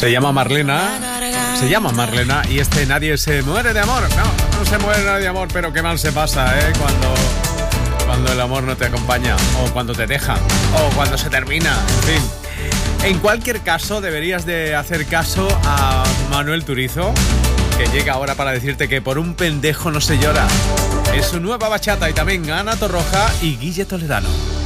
Se llama Marlena y Nadie se muere de amor. No se muere nadie de amor, pero qué mal se pasa, cuando el amor no te acompaña, o cuando te deja, o cuando se termina, en fin. En cualquier caso, deberías de hacer caso a Manuel Turizo, que llega ahora para decirte que por un pendejo no se llora. Es su nueva bachata, y también Ana Torroja y Guille Toledano.